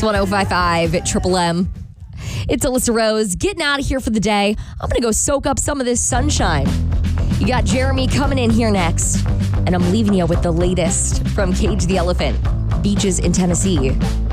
It's 105.5 Triple M. It's Alyssa Rose getting out of here for the day. I'm going to go soak up some of this sunshine. You got Jeremy coming in here next. And I'm leaving you with the latest from Cage the Elephant, Beaches in Tennessee.